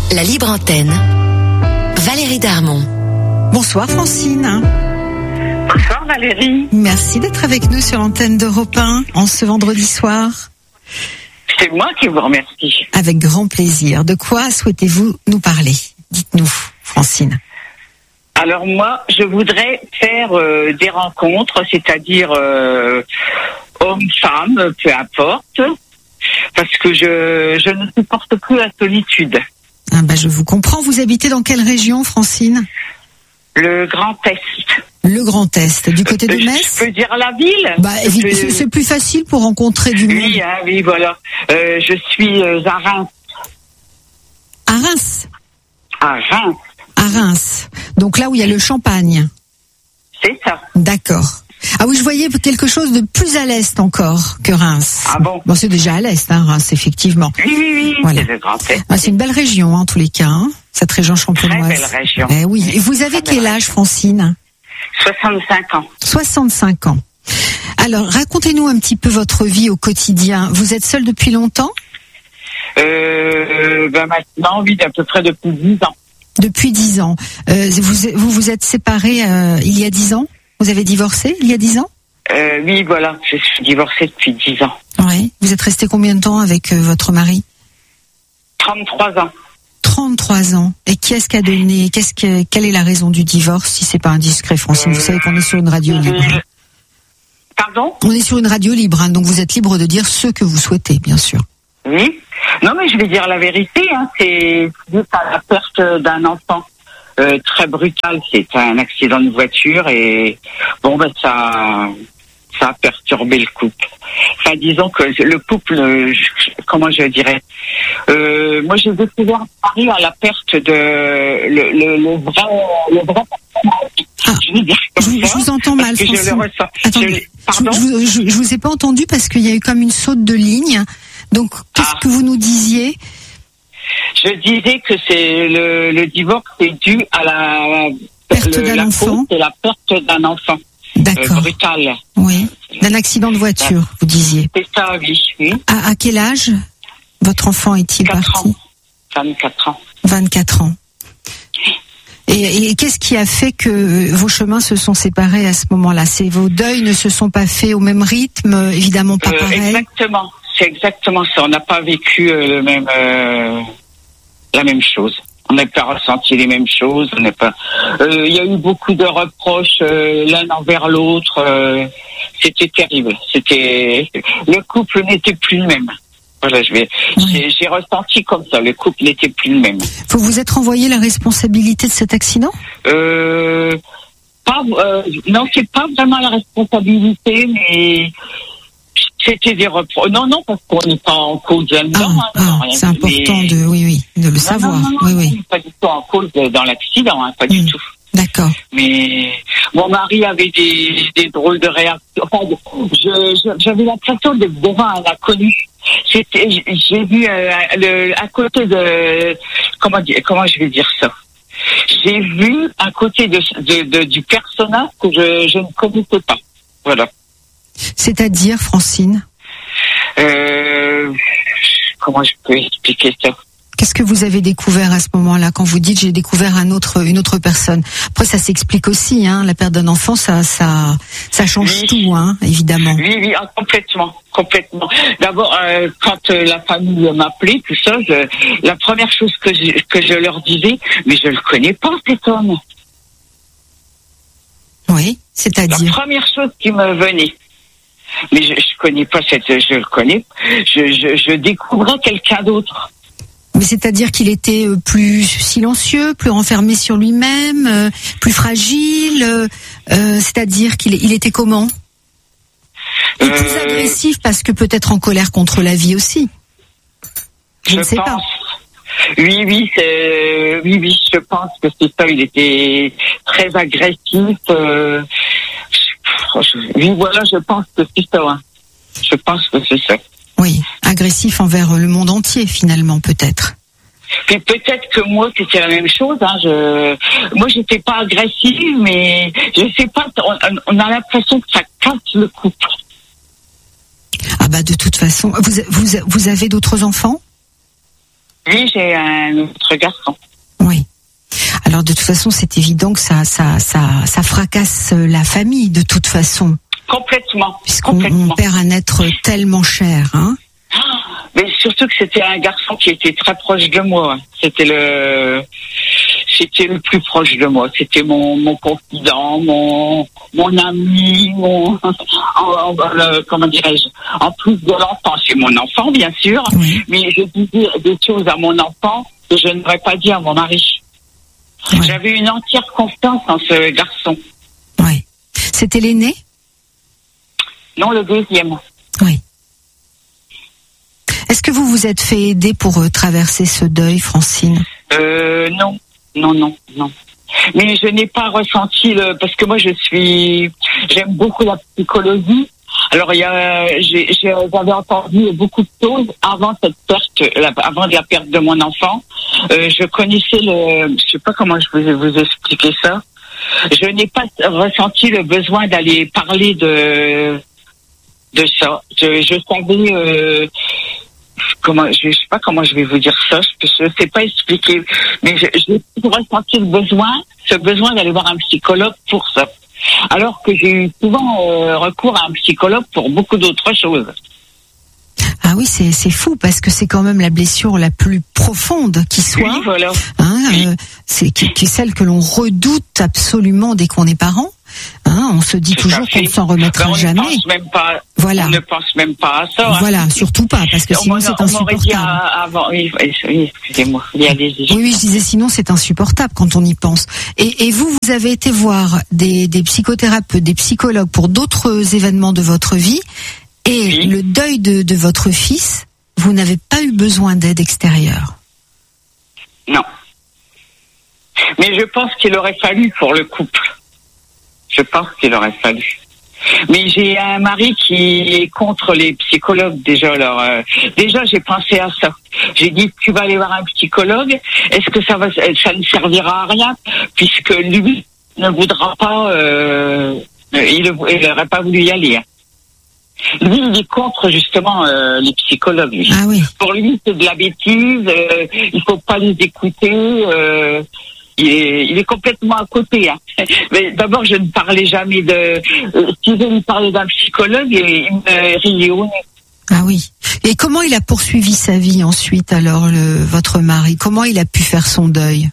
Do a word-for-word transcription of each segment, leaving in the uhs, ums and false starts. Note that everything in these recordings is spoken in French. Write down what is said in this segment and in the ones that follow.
La libre antenne. Valérie Darmon. Bonsoir Francine. Bonsoir Valérie. Merci d'être avec nous sur l'antenne d'Europe un en ce vendredi soir. C'est moi qui vous remercie. Avec grand plaisir. De quoi souhaitez-vous nous parler? Dites-nous, Francine. Alors moi, je voudrais faire euh, des rencontres, c'est-à-dire euh, hommes-femmes, peu importe, parce que je, je ne supporte plus la solitude. Ah bah je vous comprends. Vous habitez dans quelle région, Francine? Le Grand Est. Le Grand Est, du côté de Metz. Je peux dire la ville. Bah, peux... c'est, c'est plus facile pour rencontrer du monde. Oui, hein, oui, voilà. Euh, je suis euh, à Reims. À Reims. À Reims. À Reims. Donc là où il y a le champagne. C'est ça. D'accord. Ah oui, je voyais quelque chose de plus à l'est encore que Reims. Ah bon? Bon, c'est déjà à l'est, hein, Reims, effectivement. Oui, oui, oui. Voilà. C'est le Grand Est. Ah, c'est une belle région, hein, en tous les cas, hein, cette région champenoise. Très belle région. Eh oui. Et vous avez quel âge, Francine? soixante-cinq ans. soixante-cinq ans. Alors, racontez-nous un petit peu votre vie au quotidien. Vous êtes seule depuis longtemps? Euh, ben maintenant, oui, à peu près depuis dix ans. Depuis dix ans. Euh, vous, vous vous êtes séparés euh, il y a dix ans? Vous avez divorcé il y a dix ans? Euh, oui, voilà, je suis divorcée depuis dix ans. Oui. Vous êtes resté combien de temps avec euh, votre mari? trente-trois ans. trente-trois ans. Et qu'est-ce qu'a donné, qu'est-ce que, quelle est la raison du divorce, si c'est pas indiscret, Francine? Vous savez qu'on est sur une radio libre. Pardon? On est sur une radio libre, hein, donc vous êtes libre de dire ce que vous souhaitez, bien sûr. Oui. Non, mais je vais dire la vérité, hein, c'est dû à la perte d'un enfant. Euh, très brutal, c'est un accident de voiture et bon ben ça ça a perturbé le couple. Enfin disons que le couple, je, comment je dirais, euh, moi j'ai découvert Paris à la perte de le le, le vrai le vrai ah, je, vais dire comme je, ça, je vous entends mal, Francine. Je le ressens. Attendez, je, pardon je, je, je vous ai pas entendu parce qu'il y a eu comme une saute de ligne. Donc qu'est-ce ah. que vous nous disiez? Je disais que c'est le, le divorce est dû à la perte le, d'un la enfant. C'est la perte d'un enfant. D'accord. Euh, brutal. Oui. D'un accident de voiture, ouais. Vous disiez. C'est ça, oui. oui. À, à quel âge votre enfant est-il parti? Ans. vingt-quatre ans. vingt-quatre ans. Et, et qu'est-ce qui a fait que vos chemins se sont séparés à ce moment-là? C'est vos deuils ne se sont pas faits au même rythme, évidemment pas euh, pareil. Exactement. C'est exactement ça. On n'a pas vécu euh, le même. Euh... la même chose. On n'a pas ressenti les mêmes choses. On n'a pas. Il euh, y a eu beaucoup de reproches euh, l'un envers l'autre. Euh, c'était terrible. C'était le couple n'était plus le même. Voilà, je vais. Oui. J'ai, j'ai ressenti comme ça. Le couple n'était plus le même. Vous vous êtes renvoyé la responsabilité de cet accident? Euh, pas. Euh, non, c'est pas vraiment la responsabilité, mais. C'était des reproches. Non, non, parce qu'on n'est pas en cause là-dedans. Ah, hein, non, ah, c'est important mais... de, oui, oui, de le non, savoir. Non, non, non, oui, non, oui. Pas du tout en cause dans l'accident, hein, pas mmh. du tout. D'accord. Mais mon mari avait des, des drôles de réactions. Enfin, je, je, j'avais l'impression d'être devant un inconnu. C'était, j'ai vu euh, le, à côté de, comment dire, comment je vais dire ça. J'ai vu à côté de, de, de du personnage que je, je ne connaissais pas. Voilà. C'est-à-dire, Francine? euh, Comment je peux expliquer ça? Qu'est-ce que vous avez découvert à ce moment-là quand vous dites j'ai découvert un autre, une autre personne? Après, ça s'explique aussi, hein. La perte d'un enfant, ça, ça, ça change oui. tout, hein, évidemment. Oui, oui, ah, complètement, complètement. D'abord, euh, quand euh, la famille m'appelait, tout ça, je, la première chose que je, que je leur disais, mais je le connais pas cet homme. Oui, c'est-à-dire. La première chose qui me venait. Mais je, je connais pas cette, je le connais. Je, je, je découvrais quelqu'un d'autre. Mais c'est-à-dire qu'il était plus silencieux, plus renfermé sur lui-même, plus fragile. Euh, c'est-à-dire qu'il il était comment? Et plus euh, agressif parce que peut-être en colère contre la vie aussi. Je, je ne sais pense. pas. Oui, oui, c'est, oui, oui, je pense que c'est ça. Il était très agressif. Euh, oui, voilà, je pense que c'est ça. Hein. Je pense que c'est ça. Oui, agressif envers le monde entier, finalement, peut-être. Puis peut-être que moi, c'était la même chose. Hein. Je, moi, j'étais pas agressive, mais je sais pas. On, on a l'impression que ça casse le couple. Ah bah de toute façon, vous vous vous avez d'autres enfants? Oui, j'ai un autre garçon. Oui. Alors de toute façon, c'est évident que ça, ça, ça, ça fracasse la famille de toute façon. Complètement. Puisqu'on complètement. on perd un être tellement cher, hein. Mais surtout que c'était un garçon qui était très proche de moi. C'était le, c'était le plus proche de moi. C'était mon, mon confident, mon, mon ami, mon, en, en, le, comment dirais-je, en plus de l'enfant. C'est mon enfant, bien sûr, Oui. mais je disais des choses à mon enfant que je n'aurais pas dit à mon mari. Ouais. J'avais une entière confiance en ce garçon. Oui. C'était l'aîné? Non, le deuxième. Oui. Est-ce que vous vous êtes fait aider pour euh, traverser ce deuil, Francine? Euh, non, non, non, non. Mais je n'ai pas ressenti le, parce que moi je suis, j'aime beaucoup la psychologie. Alors il y a, j'ai, j'avais entendu beaucoup de choses avant cette perte, la, avant la perte de mon enfant. Euh, je connaissais le, je sais pas comment je vais vous expliquer ça. Je n'ai pas ressenti le besoin d'aller parler de, de ça. Je, je savais. Euh, Comment, je, je sais pas comment je vais vous dire ça, je, je sais pas expliquer, mais je, j'ai ressenti le besoin, ce besoin d'aller voir un psychologue pour ça. Alors que j'ai eu souvent euh, recours à un psychologue pour beaucoup d'autres choses. Ah oui, c'est, c'est fou parce que c'est quand même la blessure la plus profonde qui soit. Oui, voilà. Hein, Oui. euh, c'est qui, qui est celle que l'on redoute absolument dès qu'on est parent. Hein, on se dit Tout toujours à fait. qu'on ne s'en remettra Ben, on jamais. Ne pense même pas, Voilà. On ne pense même pas à ça. Voilà, hein. surtout pas, parce que On sinon m'en- c'est on m'aurait dit insupportable. à- avant, oui, oui, excusez-moi, oui, allez-y. Oui, oui, je disais sinon c'est insupportable quand on y pense. Et, et vous, vous avez été voir des, des psychothérapeutes, des psychologues pour d'autres événements de votre vie, et Oui. le deuil de, de votre fils, vous n'avez pas eu besoin d'aide extérieure. Non. Mais je pense qu'il aurait fallu pour le couple. Je pense qu'il aurait fallu. Mais j'ai un mari qui est contre les psychologues déjà. Alors euh, déjà j'ai pensé à ça. J'ai dit tu vas aller voir un psychologue. Est-ce que ça va, ça ne servira à rien puisque lui ne voudra pas, euh, il n'aurait pas voulu y aller. Hein. Lui il est contre justement euh, les psychologues. Lui. Ah oui. Pour lui c'est de la bêtise. Euh, il faut pas les écouter. Euh, Il est, il est complètement à côté. Hein. Mais d'abord, je ne parlais jamais de. Euh, si je lui parlais d'un psychologue, il me riait au nez. Ah oui. Et comment il a poursuivi sa vie ensuite, alors, le, votre mari? Comment il a pu faire son deuil?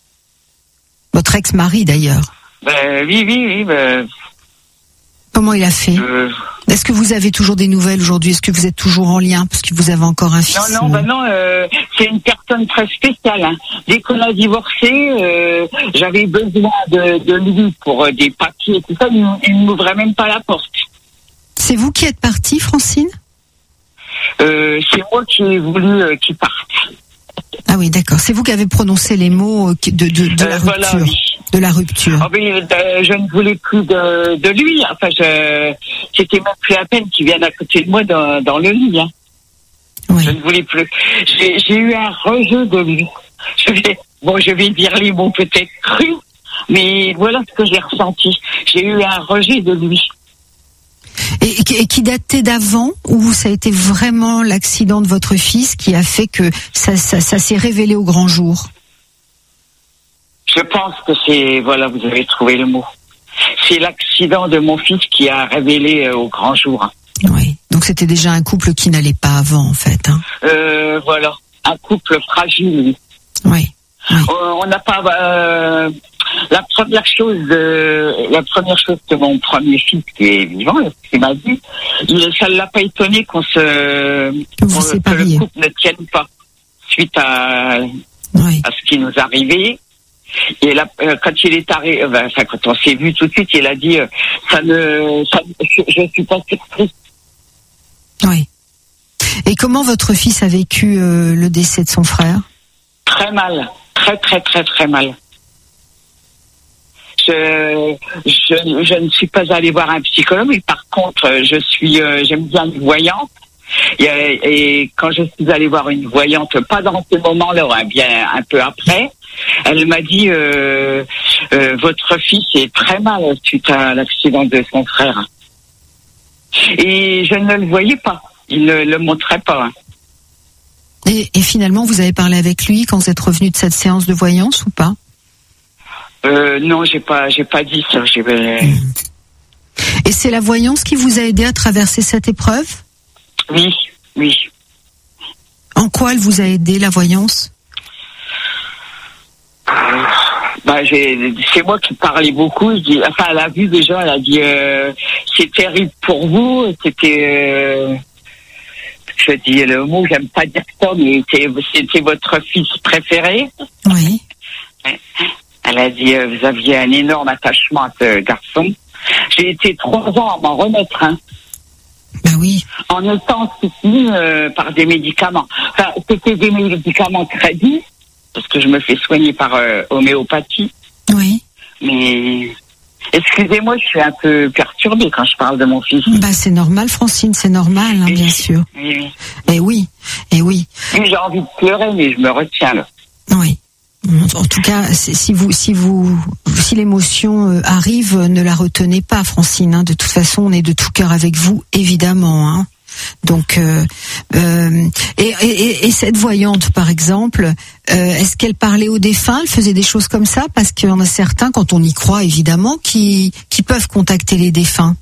Votre ex-mari, d'ailleurs. Ben, oui, oui, oui. Ben, Comment il a fait? euh, Est-ce que vous avez toujours des nouvelles aujourd'hui? Est-ce que vous êtes toujours en lien? Parce que vous avez encore un fils. non, non, ben non. Euh, c'est une personne très spéciale. Hein. Dès qu'on a divorcé, euh, j'avais besoin de, de lui pour euh, des papiers et tout ça. Il, il ne m'ouvrait même pas la porte. C'est vous qui êtes partie, Francine? Euh, c'est moi qui ai voulu euh, qu'il parte. Ah oui, d'accord. C'est vous qui avez prononcé les mots euh, de, de, de la Euh, voilà, rupture. oui. De la rupture. Oh, mais, euh, je ne voulais plus de, de lui. Enfin, je, c'était même plus la peine qu'il vienne à côté de moi dans, dans le lit. Hein. Oui. Je ne voulais plus. J'ai, j'ai eu un rejet de lui. Je vais, bon, je vais dire les mots peut-être crus, mais voilà ce que j'ai ressenti. J'ai eu un rejet de lui. Et, et qui datait d'avant, ou ça a été vraiment l'accident de votre fils qui a fait que ça, ça, ça s'est révélé au grand jour? Je pense que c'est, voilà, vous avez trouvé le mot. C'est l'accident de mon fils qui a révélé euh, au grand jour. Hein. Oui. Donc c'était déjà un couple qui n'allait pas avant, en fait. Hein. Euh, voilà, un couple fragile, lui. Oui. oui. Euh, on n'a pas. Euh, la première chose, de, la première chose que mon premier fils qui est vivant, qui m'a dit, il, ça ne l'a pas étonné qu'on se, Que vous qu'on- que sépariez. le couple ne tienne pas suite à, Oui. à ce qui nous arrivait. Et là, euh, quand il est arrivé, euh, enfin quand on s'est vu tout de suite, il a dit, euh, ça ne, ça, je, je suis pas surpris. Oui. Et comment votre fils a vécu euh, le décès de son frère? Très mal, très très très très mal. Je, je, je ne suis pas allée voir un psychologue, mais par contre, je suis, euh, j'aime bien une voyante. Et, et quand je suis allée voir une voyante, pas dans ce moment-là, hein, bien un peu après, elle m'a dit euh, euh, votre fils est très mal suite à l'accident de son frère. Et je ne le voyais pas, il ne le montrait pas. Hein. Et, et finalement, vous avez parlé avec lui quand vous êtes revenu de cette séance de voyance ou pas? Euh, non, j'ai pas, j'ai pas dit ça. J'ai... Mmh. Et c'est la voyance qui vous a aidé à traverser cette épreuve? Oui, oui. En quoi elle vous a aidé, la voyance? euh, bah, j'ai, c'est moi qui parlais beaucoup. Je dis, enfin, elle a vu déjà, elle a dit, euh, c'est terrible pour vous. C'était, euh, je dis le mot, j'aime pas dire ça, mais c'était, c'était votre fils préféré. Oui. Elle a dit, euh, vous aviez un énorme attachement à ce garçon. J'ai été trois ans à m'en remettre, hein. Ben oui. En étant soutenue euh, par des médicaments. Enfin, c'était des médicaments très doux, parce que je me fais soigner par euh, homéopathie. Oui. Mais, excusez-moi, je suis un peu perturbée quand je parle de mon fils. Ben c'est normal, Francine, c'est normal, hein, oui, bien sûr. Oui, oui. Et oui, et oui. Oui, j'ai envie de pleurer, mais je me retiens, là. Oui. En tout cas, si vous, si vous, si l'émotion arrive, ne la retenez pas, Francine. Hein. De toute façon, on est de tout cœur avec vous, évidemment. Hein. Donc, euh, euh, et, et, et cette voyante, par exemple, euh, est-ce qu'elle parlait aux défunts? Elle faisait des choses comme ça? Parce qu'il y en a certains, quand on y croit, évidemment, qui, qui peuvent contacter les défunts.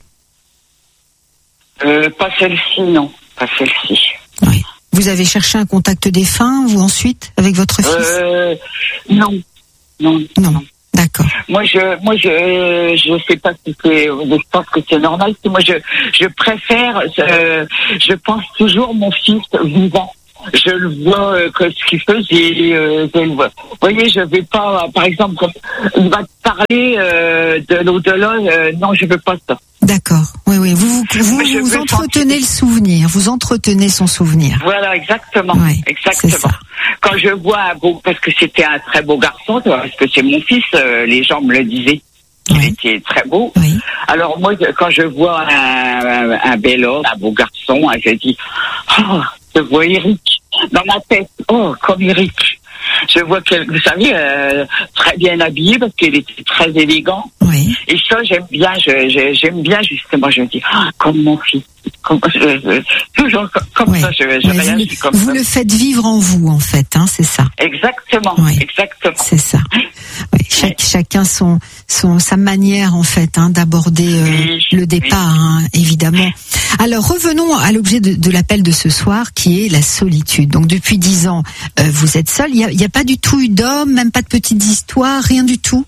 Euh, pas celle-ci, non, pas celle-ci. Oui. Vous avez cherché un contact défunt, vous, ensuite, avec votre fils? euh, Non, non, non. non. D'accord. Moi, je, moi, je, je sais pas si c'est, je pense que c'est normal. Moi, je, je préfère, euh, je pense toujours mon fils vivant. Je le vois euh, que ce qu'il faisait, euh, je le vois. Vous voyez, je vais pas, par exemple, comme il va te parler euh, de l'au-delà. Euh, non, je veux pas ça. D'accord. Oui, oui. Vous vous, vous, vous entretenez le souvenir. Vous entretenez son souvenir. Voilà, exactement. Oui, exactement. Quand je vois un beau, parce que c'était un très beau garçon, parce que c'est mon fils, euh, les gens me le disaient. Il oui. était très beau. Oui. Alors moi, quand je vois un, un, un bel homme, un beau garçon, je dis, oh, je vois Eric dans ma tête. Oh, comme Eric. Je vois que, vous savez, euh, très bien habillé parce qu'il était très élégant. Oui. Et ça, j'aime bien. Je, je, j'aime bien justement. Je me dis, ah, comme mon fils. Comme, je, je, toujours comme, comme oui. ça. Je, je oui, réagis vous, comme vous ça. le faites vivre en vous, en fait. Hein, c'est ça. Exactement. Oui. Exactement. C'est ça. Oui. Chaque, oui. Chacun son, son, sa manière, en fait, hein, d'aborder euh, oui. le départ, oui. hein, évidemment. Alors revenons à l'objet de, de l'appel de ce soir, qui est la solitude. Donc depuis dix ans, euh, vous êtes seul. Il y a, il y a pas du tout eu d'homme, même pas de petites histoires, rien du tout.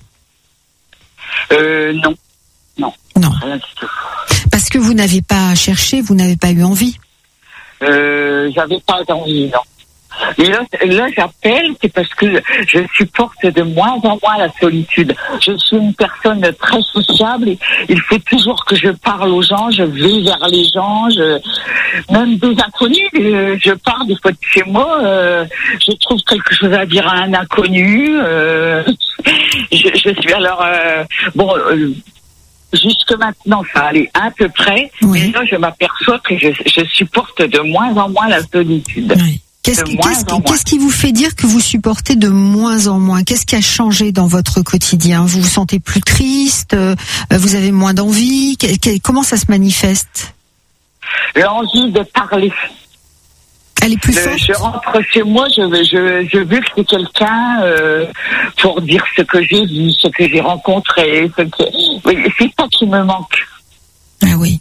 Euh, non, non, non. Rien du tout. Parce que vous n'avez pas cherché, vous n'avez pas eu envie. Euh, j'avais pas envie, non. Mais là, là, j'appelle, c'est parce que je supporte de moins en moins la solitude. Je suis une personne très sociable et il faut toujours que je parle aux gens, je vais vers les gens, je... même des inconnus, je pars des fois de chez moi, euh, je trouve quelque chose à dire à un inconnu. Euh, je, je suis alors, euh, bon... Euh, jusque maintenant, ça allait à peu près, oui. Mais là, je m'aperçois que je, je supporte de moins en moins la solitude. Oui. Qu'est-ce qui, qu'est-ce, qui, qu'est-ce qui vous fait dire que vous supportez de moins en moins? Qu'est-ce qui a changé dans votre quotidien? Vous vous sentez plus triste? Vous avez moins d'envie? Comment ça se manifeste? L'envie de parler. Elle est plus forte? Je rentre chez moi, je, je, je veux que c'est quelqu'un euh, pour dire ce que j'ai vu, ce que j'ai rencontré. Ce que... Oui, c'est ça qui me manque. Ah oui.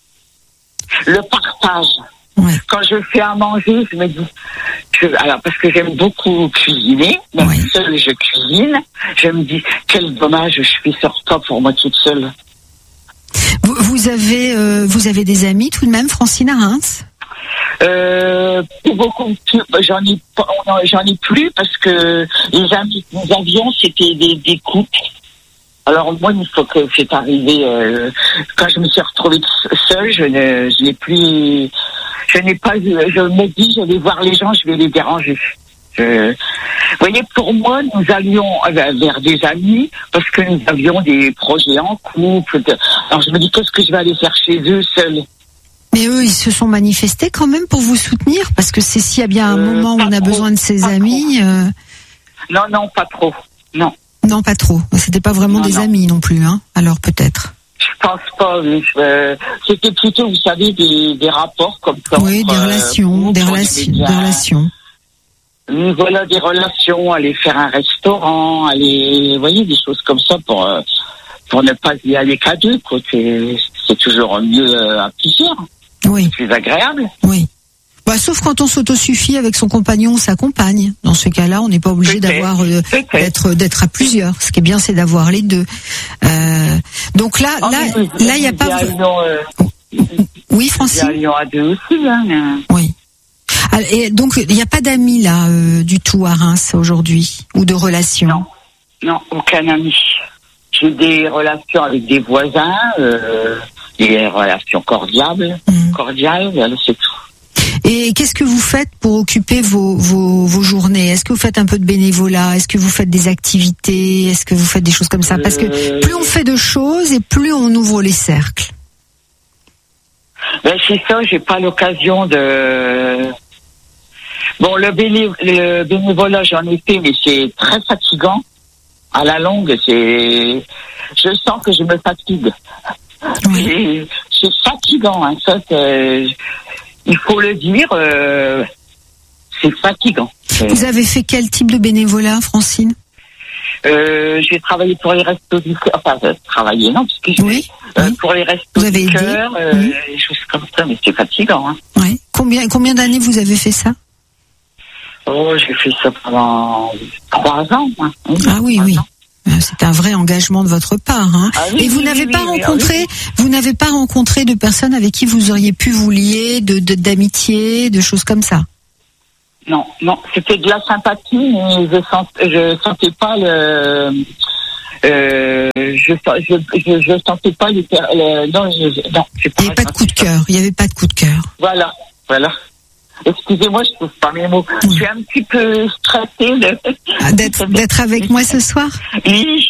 Le partage. Ouais. Quand je fais à manger, je me dis, je, alors parce que j'aime beaucoup cuisiner, même ouais. seule je cuisine, je me dis quel dommage je suis sur toi pour moi toute seule. Vous, vous avez, euh, vous avez des amis tout de même, Francine, à Reims? Euh, beaucoup, j'en ai, j'en ai plus parce que les amis que nous avions c'était des, des couples. Alors moi, une fois que c'est arrivé, euh, quand je me suis retrouvée seule, je ne, je n'ai plus, je n'ai pas, je me dis, je vais voir les gens, je vais les déranger. Je, vous voyez, pour moi, nous allions vers des amis parce que nous avions des projets en couple. Alors je me dis, qu'est-ce que je vais aller faire chez eux seuls? Mais eux, ils se sont manifestés quand même pour vous soutenir, parce que c'est s'il y a bien un euh, moment où on a trop, besoin de ses amis. Euh... Non, non, pas trop. Non. Non, pas trop. C'était pas vraiment non, des non. amis non plus, hein. Alors peut-être. Je pense pas, oui. Euh, c'était plutôt, vous savez, des, des rapports comme ça. Oui, entre, des relations, euh, des relations, des relations. Oui, voilà, des relations, aller faire un restaurant, aller, vous voyez, des choses comme ça pour, euh, pour ne pas y aller qu'à deux, quoi. C'est, c'est toujours mieux euh, à plusieurs. Oui. C'est plus agréable. Oui. Bah, sauf quand on s'autosuffit avec son compagnon ou sa compagne. Dans ce cas-là, on n'est pas obligé Peut-être. d'avoir euh, Peut-être. d'être d'être à plusieurs. Ce qui est bien, c'est d'avoir les deux. Euh, donc là, Ah, là, mais vous- là, il y a vous pas. y allions, euh, Oui, vous y Francine. allions à deux aussi, hein. Oui. Ah, et donc, il n'y a pas d'amis là euh, du tout à Reims aujourd'hui ou de relations. Non, non, aucun ami. J'ai des relations avec des voisins, euh, des relations cordiales, Mmh. cordiales, voilà, c'est tout. Et qu'est-ce que vous faites pour occuper vos, vos, vos journées? Est-ce que vous faites un peu de bénévolat? Est-ce que vous faites des activités? Est-ce que vous faites des choses comme ça? Parce que Euh, plus on fait de choses et plus on ouvre les cercles. Ben, c'est ça, j'ai pas l'occasion de... Bon, le, béné... le bénévolat, j'en ai fait, mais c'est très fatigant. À la longue, c'est... Je sens que je me fatigue. Oui. C'est, c'est fatigant, hein, ça, c'est... Il faut le dire, euh... c'est fatigant. Vous avez fait quel type de bénévolat, Francine? Euh, j'ai travaillé pour les restos du cœur, enfin, euh, travaillé, non, parce que je- Oui, euh, oui. pour les restos Vous avez du aidé cœur, euh, Oui. des choses comme ça, mais c'est fatigant, hein. Oui. Combien, combien d'années vous avez fait ça? Oh, j'ai fait ça pendant trois ans, moi. Ah oui, Trois oui. ans. Euh, C'est un vrai engagement de votre part, hein. Ah oui, Et vous oui, n'avez oui, pas oui, rencontré, oui. vous n'avez pas rencontré de personnes avec qui vous auriez pu vous lier, de, de d'amitié, de choses comme ça. Non, non, c'était de la sympathie, mais je sens, je sentais pas le, euh, je, je, je, je sentais pas les, le, non, je, non, c'est Il n'y avait pas de coup de cœur. Il n'y avait pas de coup de cœur. Voilà, voilà. Excusez-moi, je trouve pas mes mots. Je suis un petit peu stressée de... Ah, D'être, d'être avec moi ce soir. Oui.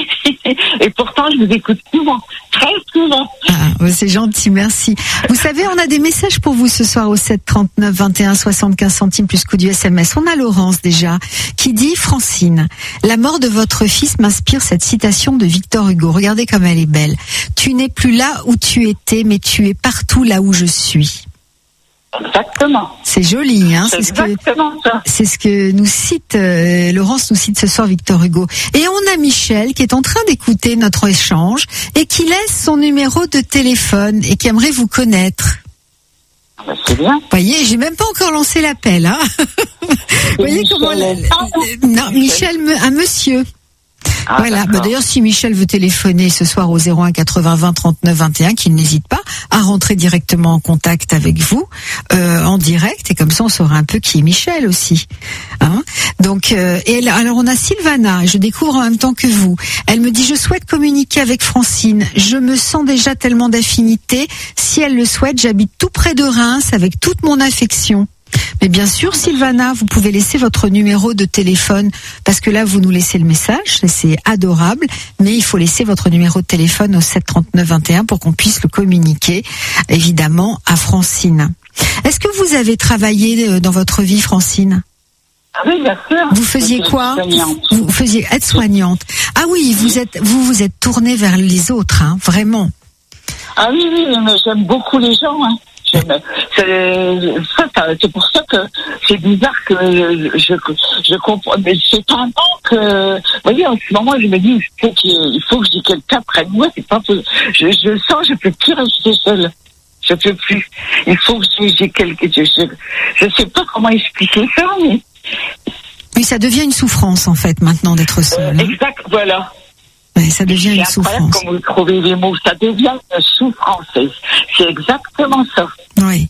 Et pourtant, je vous écoute souvent, très souvent. Ah, c'est gentil, merci. Vous savez, on a des messages pour vous ce soir au sept trente-neuf vingt et un soixante-quinze centimes plus coût du S M S. On a Laurence déjà qui dit: Francine, la mort de votre fils m'inspire cette citation de Victor Hugo. Regardez comme elle est belle. Tu n'es plus là où tu étais, mais tu es partout là où je suis. Exactement. C'est joli, hein. C'est C'est ce que, exactement ça. c'est ce que nous cite, euh, Laurence nous cite ce soir Victor Hugo. Et on a Michel qui est en train d'écouter notre échange et qui laisse son numéro de téléphone et qui aimerait vous connaître. Ah ben, c'est bien. Vous voyez, j'ai même pas encore lancé l'appel, hein. Vous voyez Michel, comment la- pardon. non, Michel, me- un monsieur. Ah, Voilà. Bah, d'accord. d'ailleurs, si Michel veut téléphoner ce soir au zéro un quatre-vingts vingt trente-neuf vingt et un, qu'il n'hésite pas à rentrer directement en contact avec vous euh, en direct, et comme ça, on saura un peu qui est Michel aussi. Hein. Donc, euh, et elle- alors on a Sylvana. Je découvre en même temps que vous. Elle me dit: je souhaite communiquer avec Francine. Je me sens déjà tellement d'affinité. Si elle le souhaite, j'habite tout près de Reims avec toute mon affection. Mais bien sûr, Sylvana, vous pouvez laisser votre numéro de téléphone, parce que là, vous nous laissez le message, c'est adorable, mais il faut laisser votre numéro de téléphone au sept trente-neuf vingt et un pour qu'on puisse le communiquer, évidemment, à Francine. Est-ce que vous avez travaillé dans votre vie, Francine? Ah oui, bien sûr. Vous faisiez J'étais quoi? soignante. Vous faisiez aide-soignante. Ah oui, vous êtes, vous vous êtes tournée vers les autres, hein, vraiment. Ah oui, oui, mais j'aime beaucoup les gens, hein. J'aime, c'est, ça, ça, c'est pour ça que c'est bizarre que je, je comprends, mais c'est un manque, euh, vous voyez, en ce moment, je me dis, il faut, qu'il y ait- il faut que j'ai quelqu'un près de moi, c'est pas possible. Je, je sens, je peux plus rester seule. Je peux plus. Il faut que j'ai, j'ai quelqu'un, je, je, je sais pas comment expliquer ça, mais. Oui, ça devient une souffrance, en fait, maintenant, d'être seule. hein. Exact, voilà. Ouais, ça devient une C'est incroyable souffrance. comment vous trouvez les mots. Ça devient une souffrance. C'est, c'est exactement ça. Oui.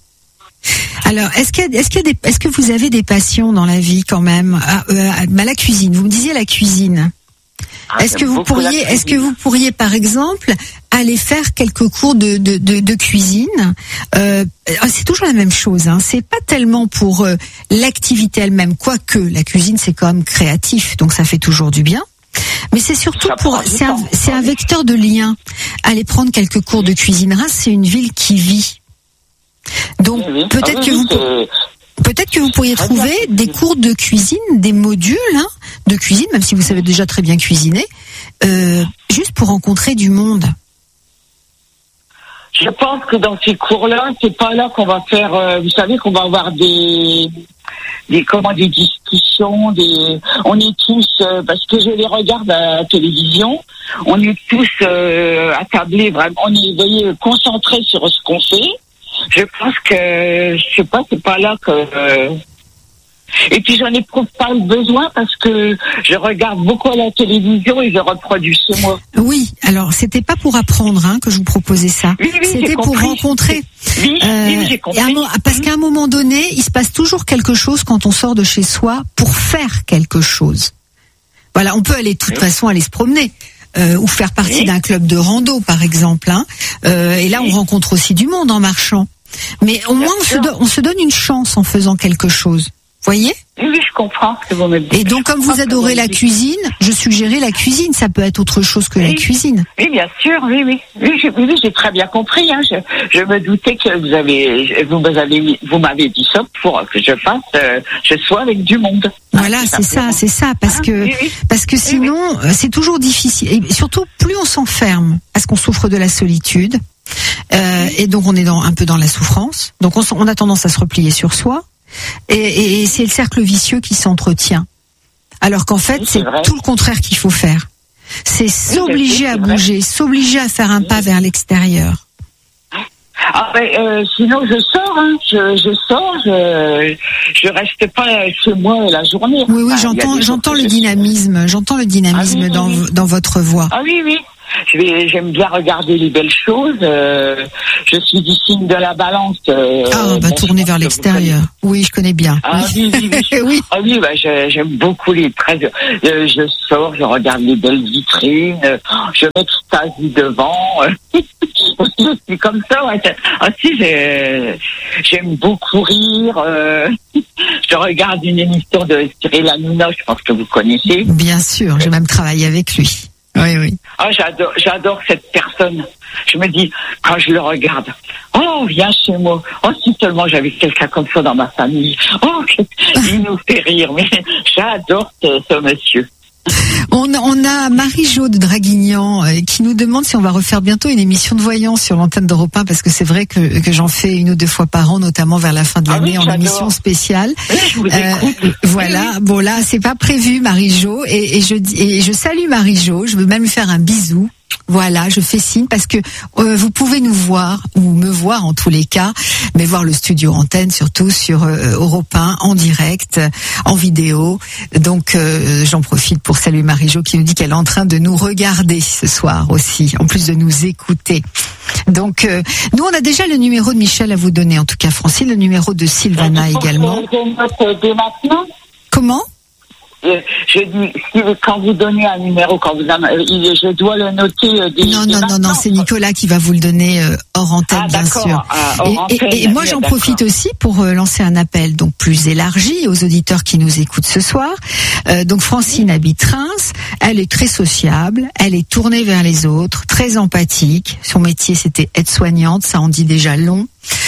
Alors, est-ce qu'il y a, est-ce qu'il y a des, est-ce que vous avez des passions dans la vie quand même? Ah, euh, bah, la cuisine. Vous me disiez la cuisine. Ah, Est-ce que j'aime vous beaucoup la pourriez, est-ce que cuisine. vous pourriez, par exemple, aller faire quelques cours de de de, de cuisine? euh, C'est toujours la même chose. Hein. C'est pas tellement pour euh, l'activité elle-même, quoique la cuisine c'est quand même créatif, donc ça fait toujours du bien. Mais c'est surtout Ça pour, prend du c'est un, temps. c'est un vecteur de lien. Aller prendre quelques cours de cuisine. Reims, c'est une ville qui vit. Donc Oui, oui. peut-être Ah oui, que oui, vous c'est- peut-être que vous pourriez Très trouver bien. des cours de cuisine, des modules hein, de cuisine, même si vous savez déjà très bien cuisiner, euh, juste pour rencontrer du monde. Je pense que dans ces cours-là, c'est pas là qu'on va faire. Euh, vous savez qu'on va avoir des, des comment, des discussions, des. On est tous, euh, parce que je les regarde à la télévision, on est tous euh, attablés, vraiment. On est, vous voyez, concentrés sur ce qu'on fait. Je pense que, je sais pas, c'est pas là que. Euh, Et puis j'en éprouve pas le besoin parce que je regarde beaucoup à la télévision et je reproduis chez moi. Oui, alors c'était pas pour apprendre hein, que je vous proposais ça. Oui, oui, c'était pour compris. rencontrer. Oui, Euh, oui, j'ai compris. et un, parce qu'à un moment donné, il se passe toujours quelque chose quand on sort de chez soi pour faire quelque chose. Voilà, on peut aller de toute oui. façon aller se promener. Euh, ou faire partie oui. d'un club de rando par exemple. Hein. Euh, et là, oui. on rencontre aussi du monde en marchant. Mais au Bien moins, on se, sûr. do- on se donne une chance en faisant quelque chose. Voyez ? Oui, oui, je comprends ce que vous me dites. Et donc, comme vous adorez la cuisine, je suggérais la cuisine. Ça peut être autre chose que oui. la cuisine. Oui, bien sûr, oui, oui. Oui, j'ai, oui, j'ai très bien compris. Hein. Je, je me doutais que vous avez, vous avez, vous m'avez dit ça pour que je fasse, euh, je sois avec du monde. Voilà, Ah, c'est ça, c'est ça, parce ah, que oui, oui. parce que sinon, oui, oui. c'est toujours difficile. Et surtout, plus on s'enferme, parce qu'on souffre de la solitude, euh, et donc on est dans, un peu dans la souffrance. Donc on, on a tendance à se replier sur soi. Et, et, et c'est le cercle vicieux qui s'entretient. Alors qu'en fait, oui, c'est, c'est tout le contraire qu'il faut faire. C'est s'obliger oui, à bouger, vrai. s'obliger à faire un oui. pas vers l'extérieur. Ah ben, euh, sinon je sors, hein. je, je sors, je je reste pas chez moi la journée. Oui, oui, enfin, j'entends, j'entends le dynamisme, j'entends le dynamisme ah, oui, dans oui. dans votre voix. Ah oui, oui. Je vais, j'aime bien regarder les belles choses. Euh, je suis du signe de la Balance. Euh, ah, bah tourner vers l'extérieur. Oui, je connais bien. Ah oui, oui, oui. oui. Ah oui, bah je, j'aime beaucoup les traits. Euh, je sors, je regarde les belles vitrines, je m'extasie devant. Je suis comme ça. Ouais. Ah si, j'ai, j'aime beaucoup rire. Euh, je regarde une émission de Cyril Hanouna, je pense que vous connaissez. Bien sûr, j'ai même travaillé avec lui. Oui, oui. Ah, j'adore, j'adore cette personne. Je me dis, quand je le regarde, oh, viens chez moi. Oh, si seulement j'avais quelqu'un comme ça dans ma famille. Oh, il nous fait rire. Mais j'adore ce, ce monsieur. On, on a Marie-Jo de Draguignan euh, qui nous demande si on va refaire bientôt une émission de voyance sur l'antenne d'Europe un, parce que c'est vrai que, que j'en fais une ou deux fois par an, notamment vers la fin de l'année, ah oui, en émission spéciale. Oui, je vous écoute. Euh, voilà, bon là c'est pas prévu Marie-Jo, et, et, je, et je salue Marie-Jo, je veux même lui faire un bisou. Voilà, je fais signe parce que euh, vous pouvez nous voir, ou me voir en tous les cas, mais voir le studio antenne surtout sur euh, Europe un en direct, en vidéo. Donc euh, j'en profite pour saluer Marie-Jo qui nous dit qu'elle est en train de nous regarder ce soir aussi, en plus de nous écouter. Donc euh, nous on a déjà le numéro de Michel à vous donner, en tout cas Francine, le numéro de Sylvana également. Dès maintenant. Comment ? Euh, je dis, si, quand vous donnez un numéro, quand vous, euh, je dois le noter. Euh, dès, non, non, non, non, c'est Nicolas qui va vous le donner euh, hors antenne, ah, bien sûr. Ah, hors et, antenne, et, et moi, j'en d'accord. profite aussi pour euh, lancer un appel donc plus élargi aux auditeurs qui nous écoutent ce soir. Euh, donc Francine oui. habite Reims, elle est très sociable, elle est tournée vers les autres, très empathique. Son métier, c'était aide-soignante, ça en dit déjà long.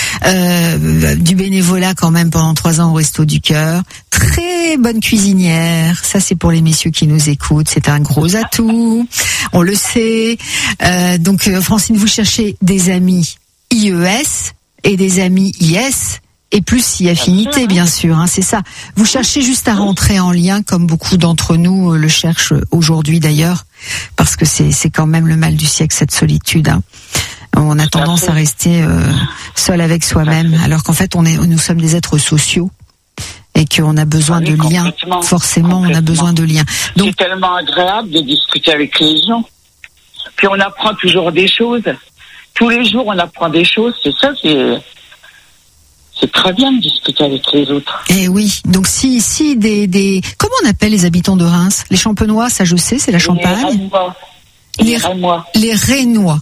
Euh, du bénévolat quand même pendant trois ans au Resto du Cœur. Très bonne cuisinière, ça c'est pour les messieurs qui nous écoutent, c'est un gros atout, on le sait. Euh, donc Francine, vous cherchez des amis I E S et des amis I S et plus si affinité bien sûr, hein, c'est ça. Vous cherchez juste à rentrer en lien, comme beaucoup d'entre nous le cherchent aujourd'hui d'ailleurs, parce que c'est c'est quand même le mal du siècle, cette solitude. Hein. On a tendance à rester euh, seul avec soi-même, alors qu'en fait, on est, nous sommes des êtres sociaux et qu'on a besoin oui, de liens. Forcément, on a besoin de liens. Donc, c'est tellement agréable de discuter avec les gens. Puis on apprend toujours des choses. Tous les jours, on apprend des choses. C'est ça, c'est c'est très bien de discuter avec les autres. Eh oui. Donc si si des des comment on appelle les habitants de Reims? Les Champenois, ça je sais, c'est la Champagne. Les Rémois. Les Rénois.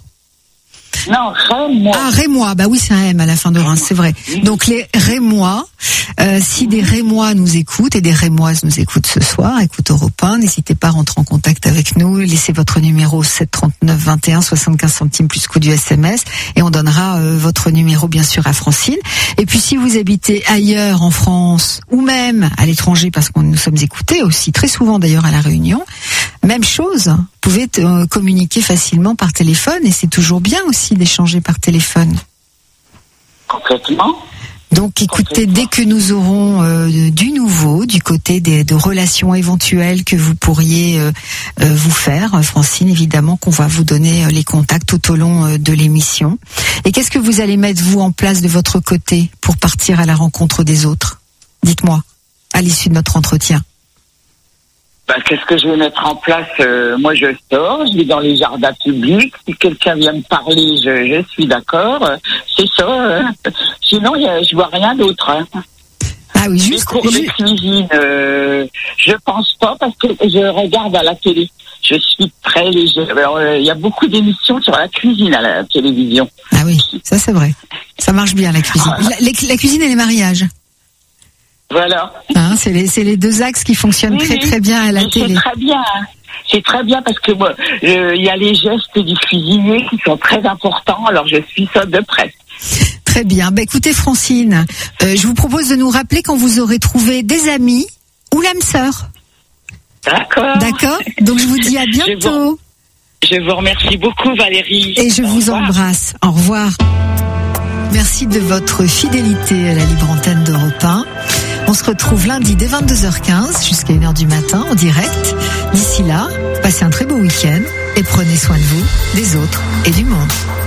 Non, Rémois. Ah, Rémois, bah oui, c'est un M à la fin de Reims, c'est vrai. Donc les Rémois, euh, si des Rémois nous écoutent et des Rémoises nous écoutent ce soir, écoute Europe un, n'hésitez pas à rentrer en contact avec nous, laissez votre numéro sept trente-neuf vingt et un soixante-quinze centimes plus coût du S M S et on donnera euh, votre numéro bien sûr à Francine. Et puis si vous habitez ailleurs en France ou même à l'étranger, parce que nous sommes écoutés aussi très souvent d'ailleurs à La Réunion, Même chose, vous pouvez euh, communiquer facilement par téléphone et c'est toujours bien aussi d'échanger par téléphone. Complètement. Donc écoutez, dès que nous aurons euh, du nouveau, du côté des de relations éventuelles que vous pourriez euh, euh, vous faire, Francine, évidemment qu'on va vous donner euh, les contacts tout au long euh, de l'émission. Et qu'est-ce que vous allez mettre, vous, en place de votre côté pour partir à la rencontre des autres ? Dites-moi, à l'issue de notre entretien. Bah, qu'est-ce que je vais mettre en place ? euh, Moi, je sors, je vais dans les jardins publics. Si quelqu'un vient me parler, je, je suis d'accord. Euh, C'est ça. Euh, sinon, y a, je vois rien d'autre. Hein. Ah oui, juste. Les cours de cuisine, euh, je pense pas parce que je regarde à la télé. Je suis très léger. Alors, il euh, y a beaucoup d'émissions sur la cuisine à la télévision. Ah oui, ça c'est vrai. Ça marche bien la cuisine. La, la, la cuisine et les mariages. Voilà. Hein, c'est les c'est les deux axes qui fonctionnent oui, très très bien à la télé. C'est très bien. C'est très bien parce que moi, il euh, y a les gestes du cuisinier qui sont très importants. Alors je suis ça de près. Très bien. Bah, écoutez Francine, euh, je vous propose de nous rappeler quand vous aurez trouvé des amis ou l'âme sœur. D'accord. D'accord. Donc je vous dis à bientôt. Je vous, je vous remercie beaucoup Valérie. Et je Au vous revoir. embrasse. Au revoir. Merci de votre fidélité à la libre antenne d'Europe un. On se retrouve lundi dès vingt-deux heures quinze jusqu'à une heure du matin en direct. D'ici là, passez un très beau week-end et prenez soin de vous, des autres et du monde.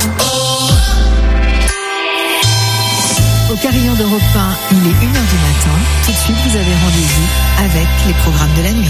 Au carillon d'Europe un, il est une heure du matin. Tout de suite, vous avez rendez-vous avec les programmes de la nuit.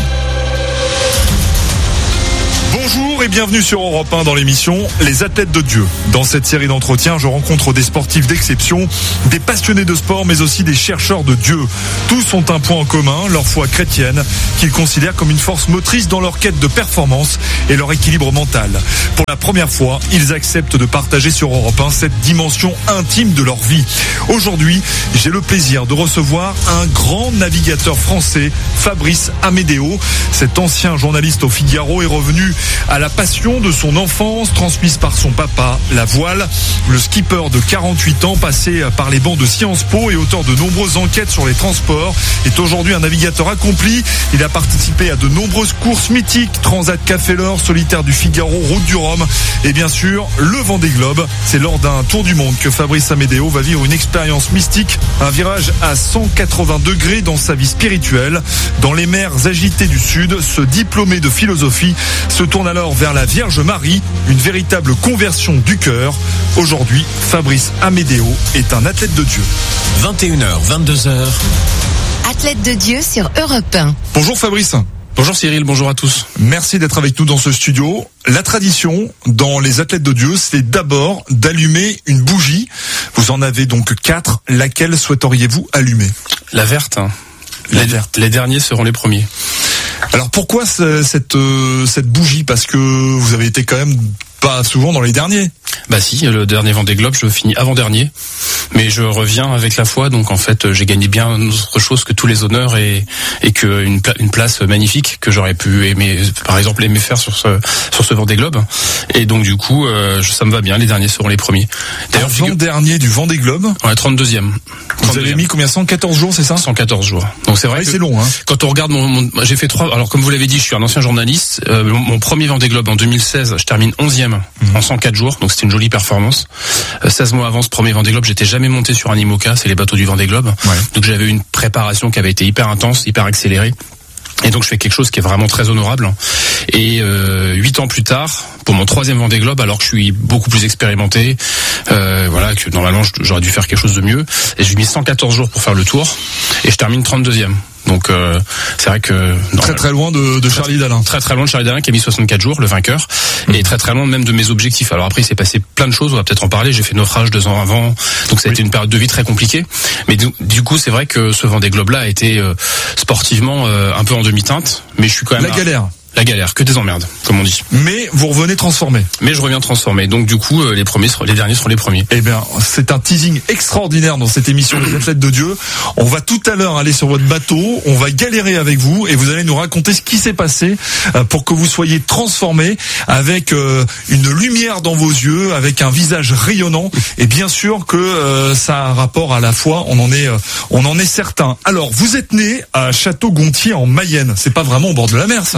Bonjour et bienvenue sur Europe un dans l'émission Les Athlètes de Dieu. Dans cette série d'entretiens, je rencontre des sportifs d'exception, des passionnés de sport, mais aussi des chercheurs de Dieu. Tous ont un point en commun, leur foi chrétienne, qu'ils considèrent comme une force motrice dans leur quête de performance et leur équilibre mental. Pour la première fois, ils acceptent de partager sur Europe un cette dimension intime de leur vie. Aujourd'hui, j'ai le plaisir de recevoir un grand navigateur français, Fabrice Amédéo. Cet ancien journaliste au Figaro est revenu à la passion de son enfance transmise par son papa, la voile. Le skipper de quarante-huit ans, passé par les bancs de Sciences Po et auteur de nombreuses enquêtes sur les transports, est aujourd'hui un navigateur accompli. Il a participé à de nombreuses courses mythiques, Transat Café L'Or, Solitaire du Figaro, Route du Rhum et bien sûr le Vendée Globe. C'est lors d'un tour du monde que Fabrice Amédéo va vivre une expérience mystique, un virage à cent quatre-vingts degrés dans sa vie spirituelle. Dans les mers agitées du Sud, ce diplômé de philosophie se tourne alors vers la Vierge Marie, une véritable conversion du cœur. Aujourd'hui, Fabrice Amédéo est un athlète de Dieu. vingt et une heures, vingt-deux heures. Athlète de Dieu sur Europe un. Bonjour Fabrice. Bonjour Cyril, bonjour à tous. Merci d'être avec nous dans ce studio. La tradition dans les Athlètes de Dieu, c'est d'abord d'allumer une bougie. Vous en avez donc quatre. Laquelle souhaiteriez-vous allumer ? La verte. La les, verte. Les derniers seront les premiers. Alors pourquoi ce, cette euh, cette bougie ? Parce que vous avez été quand même pas souvent dans les derniers. Bah si, le dernier Vendée Globe, je finis avant-dernier. Mais je reviens avec la foi, donc en fait, j'ai gagné bien autre chose que tous les honneurs et, et que une, pla- une place magnifique que j'aurais pu aimer, par exemple, aimer faire sur ce, sur ce Vendée Globe. Et donc, du coup, euh, ça me va bien, les derniers seront les premiers. D'ailleurs, avant-dernier du Vendée Globe. Ouais, trente-deuxième. Vous avez mis combien ? cent quatorze jours, c'est ça ? cent quatorze jours. Donc c'est vrai ouais, que c'est long, hein. Quand on regarde mon, mon j'ai fait trois, alors comme vous l'avez dit, je suis un ancien journaliste, euh, mon, mon premier Vendée Globe en deux mille seize, je termine onzième mmh. en cent quatre jours, donc c'était une jolie performance. Euh, seize mois avant ce premier Vendée Globe, j'étais jamais monté sur un IMOCA, c'est les bateaux du Vendée Globe. Ouais. Donc j'avais une préparation qui avait été hyper intense, hyper accélérée. Et donc je fais quelque chose qui est vraiment très honorable. Et euh, huit ans plus tard, pour mon troisième Vendée Globe, alors que je suis beaucoup plus expérimenté, euh, voilà, que normalement j'aurais dû faire quelque chose de mieux. Et j'ai mis cent quatorze jours pour faire le tour, et je termine trente-deuxième. Donc euh, c'est vrai que non, très très loin de, de Charlie Dalin. Très très loin de Charlie Dalin qui a mis soixante-quatre jours, le vainqueur, mmh. et très très loin même de mes objectifs. Alors après il s'est passé plein de choses, on va peut-être en parler. J'ai fait naufrage deux ans avant, donc ça a oui. été une période de vie très compliquée. Mais du, du coup c'est vrai que ce Vendée Globe là a été euh, sportivement euh, un peu en demi-teinte, mais je suis quand même la à... galère. La galère, que des emmerdes, comme on dit. Mais vous revenez transformé. Mais je reviens transformé. Donc du coup, euh, les premiers, les derniers seront les premiers. Eh bien, c'est un teasing extraordinaire dans cette émission Les Athlètes de Dieu. On va tout à l'heure aller sur votre bateau, on va galérer avec vous et vous allez nous raconter ce qui s'est passé pour que vous soyez transformé avec euh, une lumière dans vos yeux, avec un visage rayonnant. Et bien sûr que euh, ça a un rapport à la foi. On en est, euh, on en est certain. Alors, vous êtes né à Château-Gontier en Mayenne. C'est pas vraiment au bord de la mer, ça ? Non, c'est pas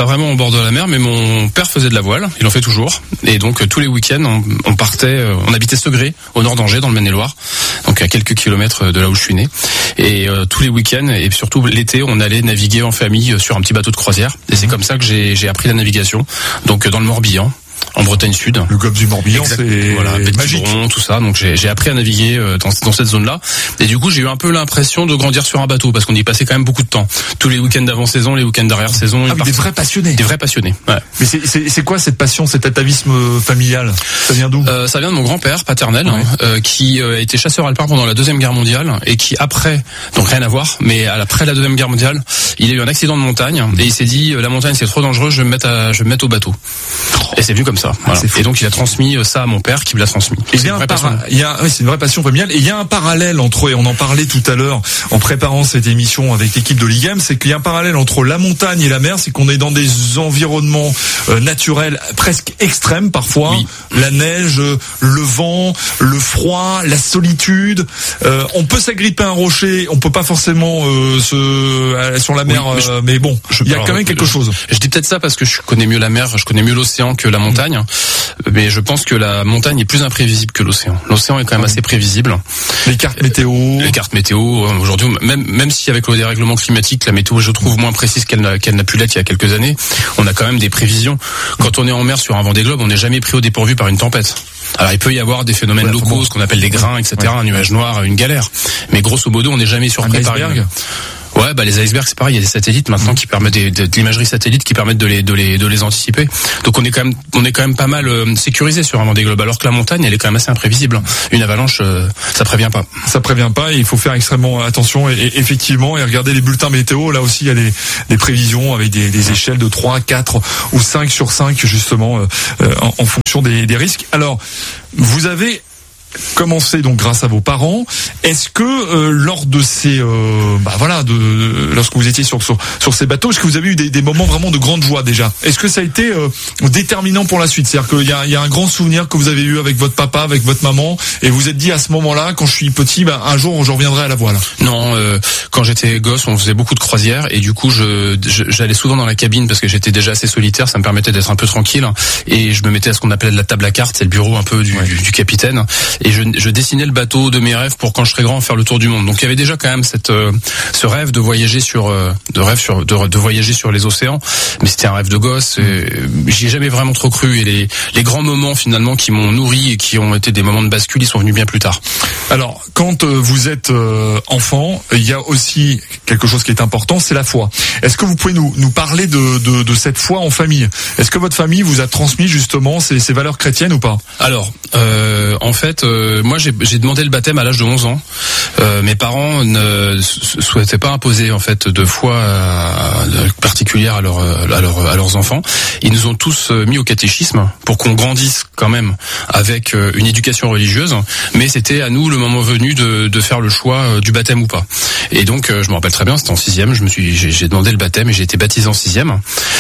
pas vraiment au bord de la mer, mais mon père faisait de la voile, il en fait toujours. Et donc euh, tous les week-ends, on, on partait, euh, on habitait Segré, au nord d'Angers, dans le Maine-et-Loire, donc à quelques kilomètres de là où je suis né. Et euh, tous les week-ends, et surtout l'été, on allait naviguer en famille sur un petit bateau de croisière. Et c'est comme ça que j'ai, j'ai appris la navigation, donc dans le Morbihan, en Bretagne Sud. Le golfe du Morbihan, exact. C'est voilà, magique. Quiberon, tout ça. Donc j'ai, j'ai appris à naviguer dans, dans cette zone-là. Et du coup, j'ai eu un peu l'impression de grandir sur un bateau parce qu'on y passait quand même beaucoup de temps. Tous les week-ends d'avant-saison, les week-ends d'arrière-saison. Ah oui, des vrais passionnés. Des vrais passionnés. Ouais. Mais c'est, c'est, c'est quoi cette passion, cet atavisme familial? Ça vient d'où? euh, Ça vient de mon grand-père paternel, ouais. euh, qui euh, était chasseur alpin pendant la Deuxième Guerre mondiale et qui après, donc rien à voir, mais après la Deuxième Guerre mondiale, il a eu un accident de montagne et il s'est dit la montagne c'est trop dangereux, je vais me mettre à, je vais me mettre au bateau. Et c'est venu comme ça. Voilà. Et donc il a transmis ça à mon père qui me l'a transmis. Et il y a un para... il y a oui, c'est une vraie passion familiale et il y a un parallèle entre, et on en parlait tout à l'heure en préparant cette émission avec l'équipe de Ligam, c'est qu'il y a un parallèle entre la montagne et la mer, c'est qu'on est dans des environnements euh, naturels presque extrêmes parfois, oui. La neige, le vent, le froid, la solitude, euh, on peut s'agripper à un rocher, on peut pas forcément euh, se euh, sur la mer, oui, mais, je, euh, mais bon, il y a quand même quelque je, chose. Je dis peut-être ça parce que je connais mieux la mer, je connais mieux l'océan que la montagne. Mais je pense que la montagne est plus imprévisible que l'océan. L'océan est quand même assez prévisible. Les cartes météo. Les cartes météo. Aujourd'hui, même même si avec le dérèglement climatique, la météo, je trouve moins précise qu'elle n'a, qu'elle n'a pu l'être il y a quelques années, on a quand même des prévisions. Quand on est en mer sur un Vendée Globe, on n'est jamais pris au dépourvu par une tempête. Alors il peut y avoir des phénomènes ouais, locaux, ce qu'on appelle des grains, et cetera, ouais. Un nuage noir, une galère. Mais grosso modo, on n'est jamais surpris par une... Ouais, bah les icebergs c'est pareil, il y a des satellites maintenant mmh. qui permettent des, de, de l'imagerie satellite qui permettent de les de les de les anticiper. Donc on est quand même on est quand même pas mal euh, sécurisé sur un Vendée Globe, alors que la montagne elle est quand même assez imprévisible. Une avalanche euh, ça prévient pas. Ça prévient pas et il faut faire extrêmement attention et, et effectivement et regarder les bulletins météo, là aussi il y a des, des prévisions avec des, des échelles de trois, quatre ou cinq sur cinq justement euh, en, en fonction des, des risques. Alors, vous avez commencé donc grâce à vos parents. Est-ce que euh, lors de ces euh, bah voilà de, de lorsque vous étiez sur sur sur ces bateaux, est-ce que vous avez eu des, des moments vraiment de grande joie déjà? Est-ce que ça a été euh, déterminant pour la suite? C'est-à-dire qu'il y a il y a un grand souvenir que vous avez eu avec votre papa, avec votre maman, et vous êtes dit à ce moment-là, quand je suis petit, bah, un jour je reviendrai à la voile. Non, euh, quand j'étais gosse, on faisait beaucoup de croisières et du coup je, je j'allais souvent dans la cabine parce que j'étais déjà assez solitaire, ça me permettait d'être un peu tranquille et je me mettais à ce qu'on appelait la table à cartes, c'est le bureau un peu du, ouais. du, du capitaine. Et je, je dessinais le bateau de mes rêves pour quand je serais grand faire le tour du monde. Donc il y avait déjà quand même cette euh, ce rêve de voyager sur euh, de rêve sur de, de voyager sur les océans, mais c'était un rêve de gosse. Et j'y ai jamais vraiment trop cru et les les grands moments finalement qui m'ont nourri et qui ont été des moments de bascule, ils sont venus bien plus tard. Alors quand euh, vous êtes euh, enfant, il y a aussi quelque chose qui est important, c'est la foi. Est-ce que vous pouvez nous nous parler de de, de cette foi en famille? Est-ce que votre famille vous a transmis justement ces, ces valeurs chrétiennes ou pas? Alors euh, en fait euh, moi j'ai, j'ai demandé le baptême à l'âge de onze ans. Euh, mes parents ne souhaitaient pas imposer en fait de foi à, à, particulière à, leur, à, leur, à leurs enfants. Ils nous ont tous mis au catéchisme pour qu'on grandisse quand même avec une éducation religieuse, mais c'était à nous le moment venu de, de faire le choix du baptême ou pas. Et donc je me rappelle très bien, c'était en sixième, je me suis, j'ai, j'ai demandé le baptême et j'ai été baptisé en sixième.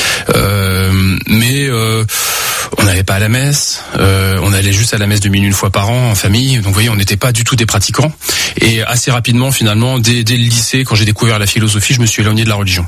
Euh, mais euh, on n'allait pas à la messe, euh, on allait juste à la messe de minuit une fois par an en famille. Donc vous voyez, on n'était pas du tout des pratiquants. Et assez rapidement, finalement, dès, dès le lycée, quand j'ai découvert la philosophie, je me suis éloigné de la religion.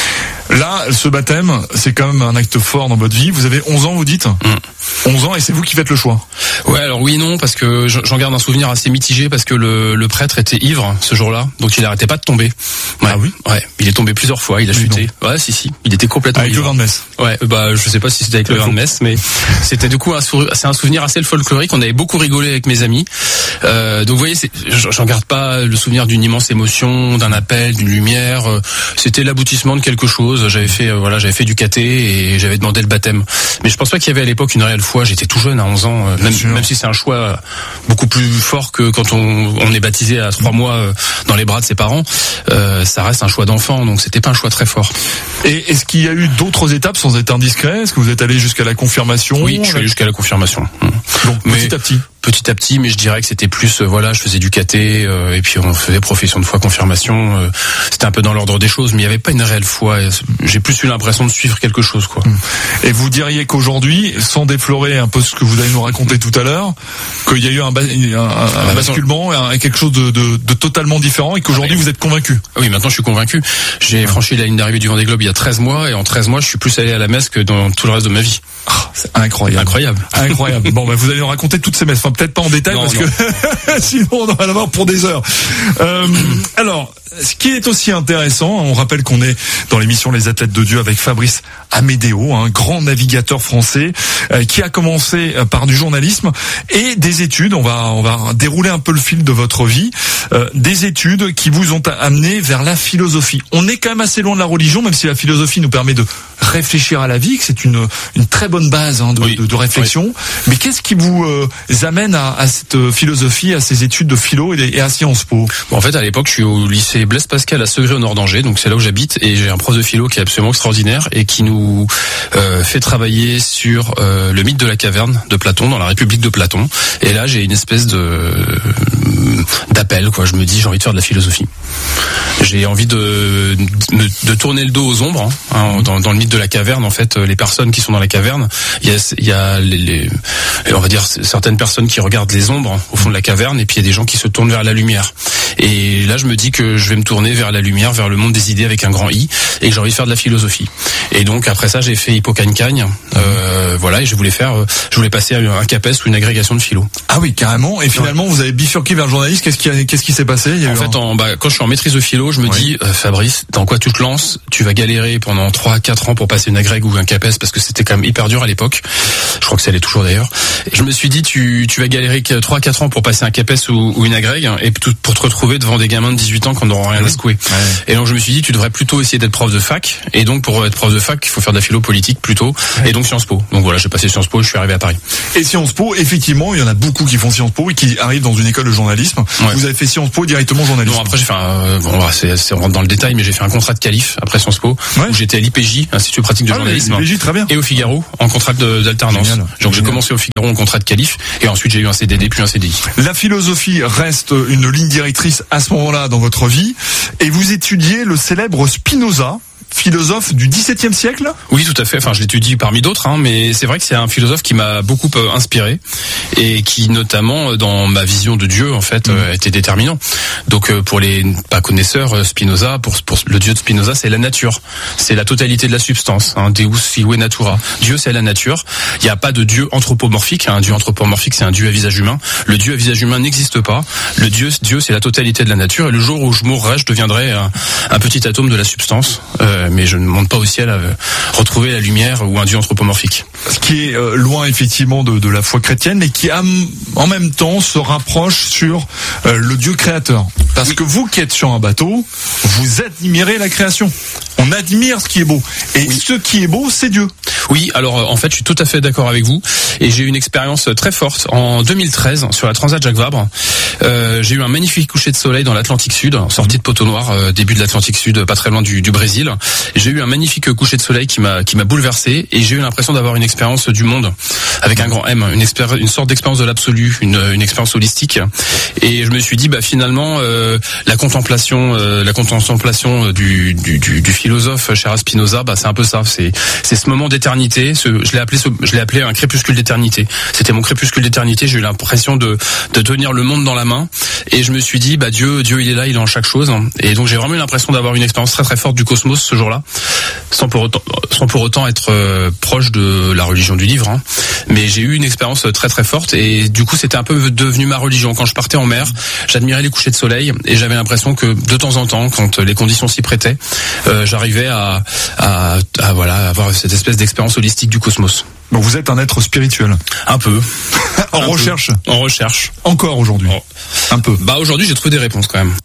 Là, ce baptême, c'est quand même un acte fort dans votre vie. Vous avez onze ans, vous dites mmh. onze ans, et c'est vous qui faites le choix. Ouais, alors oui, non, parce que j'en garde un souvenir assez mitigé, parce que le, le prêtre était ivre ce jour-là, donc il n'arrêtait pas de tomber. Ouais, ah oui. Ouais, il est tombé plusieurs fois, il a oui, chuté. Non. Ouais, si, si, il était complètement avec ivre. Le vin de messe. Ouais, bah je sais pas si c'était avec le vin de messe, mais c'était du coup un, sou... c'est un souvenir assez folklorique. On avait beaucoup rigolé avec mes amis. Euh, donc vous voyez, c'est... j'en garde pas le souvenir d'une immense émotion, d'un appel, d'une lumière. C'était l'aboutissement de quelque chose. J'avais fait, euh, voilà, j'avais fait du caté et j'avais demandé le baptême. Mais je pense pas qu'il y avait à l'époque une réelle foi. J'étais tout jeune à onze ans, euh, même, même si c'est un choix beaucoup plus fort que quand on, on est baptisé à trois mois euh, dans les bras de ses parents. Euh, ça reste un choix d'enfant, donc c'était pas un choix très fort. Et est-ce qu'il y a eu d'autres étapes sans être indiscret? Est-ce que vous êtes allé jusqu'à la confirmation? Oui, je suis allé jusqu'à la confirmation. Donc, mais petit à petit. petit à petit, mais je dirais que c'était plus, euh, voilà, je faisais du caté, euh, et puis on faisait profession de foi, confirmation. Euh, c'était un peu dans l'ordre des choses, mais il n'y avait pas une réelle foi. J'ai plus eu l'impression de suivre quelque chose, quoi. Et vous diriez qu'aujourd'hui, sans déflorer un peu ce que vous allez nous raconter tout à l'heure, qu'il y a eu un, ba- un, un, un basculement, un, quelque chose de, de, de totalement différent, et qu'aujourd'hui vous êtes convaincu. Oui, maintenant je suis convaincu. J'ai franchi la ligne d'arrivée du Vendée Globe il y a treize mois, et en treize mois, je suis plus allé à la messe que dans tout le reste de ma vie. Oh, c'est incroyable. Incroyable. Incroyable. Bon, bah, vous allez nous raconter toutes ces messes. Enfin, peut-être pas en détail, non, parce non. que sinon on en va l'avoir pour des heures. Euh, alors, ce qui est aussi intéressant, on rappelle qu'on est dans l'émission Les Athlètes de Dieu avec Fabrice Amédéo, un grand navigateur français euh, qui a commencé euh, par du journalisme et des études. On va on va dérouler un peu le fil de votre vie, euh, des études qui vous ont amené vers la philosophie. On est quand même assez loin de la religion, même si la philosophie nous permet de réfléchir à la vie, que c'est une une très bonne base hein, de, oui. de, de réflexion. Oui. Mais qu'est-ce qui vous euh, amène à, à cette philosophie, à ces études de philo et, et à Sciences Po? Bon, en fait, à l'époque, je suis au lycée Blaise Pascal à Segré au nord d'Angers, donc c'est là où j'habite, et j'ai un prof de philo qui est absolument extraordinaire et qui nous euh, fait travailler sur euh, le mythe de la caverne de Platon dans la République de Platon. Et là, j'ai une espèce de d'appel, quoi. Je me dis, j'ai envie de faire de la philosophie. J'ai envie de de, de tourner le dos aux ombres. Hein, dans, dans le mythe de la caverne, en fait, les personnes qui sont dans la caverne, il y a il y a les, les on va dire certaines personnes qui regardent les ombres au fond de la caverne, et puis il y a des gens qui se tournent vers la lumière. Et là, je me dis que je vais me tourner vers la lumière, vers le monde des idées avec un grand I, et que j'ai envie de faire de la philosophie. Et donc après ça, j'ai fait Hippocagne-Cagne, euh, voilà, et je voulais faire, je voulais passer à un CAPES ou une agrégation de philo. Ah oui, carrément. Et finalement, ouais. vous avez bifurqué vers le journalisme. Qu'est-ce qui, a, qu'est-ce qui s'est passé? Il y a en eu fait, un... en, bah, quand je suis en maîtrise de philo, je me oui. dis, euh, Fabrice, dans quoi tu te lances? Tu vas galérer pendant trois, quatre ans pour passer une agrég ou un CAPES, parce que c'était quand même hyper dur à l'époque. Je crois que ça l'est toujours d'ailleurs. Et je me suis dit, tu, tu vas galérer trois, quatre ans pour passer un CAPES ou, ou une agrég, et pour te retrouver devant des gamins de dix-huit ans qui n'auront rien oui. à secouer. Ouais. Et donc je me suis dit, tu devrais plutôt essayer d'être prof de fac. Et donc pour être prof de fac, il faut faire de la philo politique plutôt. Ouais. Et donc Sciences Po. Donc voilà, j'ai passé Sciences Po et je suis arrivé à Paris. Et Sciences Po, effectivement, il y en a beaucoup qui font Sciences Po et qui arrivent dans une école de journalisme. Ouais. Vous avez fait Sciences Po directement journalisme? Non, après j'ai fait un, euh, bon, c'est, c'est, on rentre dans le détail, mais j'ai fait un contrat de qualif après Sciences Po, ouais. où j'étais à l'I P J, Institut pratique de ah, journalisme. l'I P J, très bien. Et au Figaro, en contrat de, d'alternance. Génial. Donc Génial. J'ai commencé au Figaro en contrat de qualif, et ensuite j'ai eu un C D D puis un C D I. La philosophie reste une ligne directrice à ce moment-là dans votre vie, et vous étudiez le célèbre Spinoza, philosophe du dix-septième siècle? Oui, tout à fait. Enfin, je l'étudie parmi d'autres, hein, mais c'est vrai que c'est un philosophe qui m'a beaucoup euh, inspiré et qui, notamment, dans ma vision de Dieu, en fait, mmh. euh, était déterminant. Donc, euh, pour les pas connaisseurs, Spinoza, pour, pour le Dieu de Spinoza, c'est la nature, c'est la totalité de la substance. Hein, Deus sive natura. Dieu, c'est la nature. Il n'y a pas de Dieu anthropomorphique. Hein. Un Dieu anthropomorphique, c'est un Dieu à visage humain. Le Dieu à visage humain n'existe pas. Le Dieu, Dieu, c'est la totalité de la nature. Et le jour où je mourrai, je deviendrai un, un petit atome de la substance. Euh, mais je ne monte pas au ciel à retrouver la lumière ou un Dieu anthropomorphique. Ce qui est euh, loin effectivement de, de la foi chrétienne, mais qui am, en même temps se rapproche sur euh, le Dieu créateur. Parce oui. que vous qui êtes sur un bateau, vous admirez la création. On admire ce qui est beau. Et oui. ce qui est beau, c'est Dieu. Oui, alors en fait, je suis tout à fait d'accord avec vous. Et j'ai eu une expérience très forte en deux mille treize sur la Transat Jacques Vabre. Euh, j'ai eu un magnifique coucher de soleil dans l'Atlantique Sud, sortie de Poteau-Noir, euh, début de l'Atlantique Sud, pas très loin du, du Brésil. J'ai eu un magnifique coucher de soleil qui m'a qui m'a bouleversé, et j'ai eu l'impression d'avoir une expérience du monde avec un grand M, une, expéri- une sorte d'expérience de l'absolu, une, une expérience holistique. Et je me suis dit, bah finalement, euh, la contemplation, euh, la contemplation du, du, du, du philosophe cher Spinoza, bah c'est un peu ça. C'est c'est ce moment d'éternité. Ce, je l'ai appelé, ce, je l'ai appelé un crépuscule d'éternité. C'était mon crépuscule d'éternité. J'ai eu l'impression de de tenir le monde dans la main, et je me suis dit, bah Dieu, Dieu, il est là, il est en chaque chose. Et donc j'ai vraiment eu l'impression d'avoir une expérience très très forte du cosmos ce jour-là, sans pour autant, sans pour autant être euh, proche de la religion du livre. Hein. Mais j'ai eu une expérience très très forte, et du coup c'était un peu devenu ma religion. Quand je partais en mer, j'admirais les couchers de soleil, et j'avais l'impression que de temps en temps, quand les conditions s'y prêtaient, euh, j'arrivais à, à, à voilà, avoir cette espèce d'expérience holistique du cosmos. Bon, vous êtes un être spirituel. Un peu. en un recherche. Peu. En recherche. Encore aujourd'hui. Oh. Un peu. Bah aujourd'hui j'ai trouvé des réponses quand même.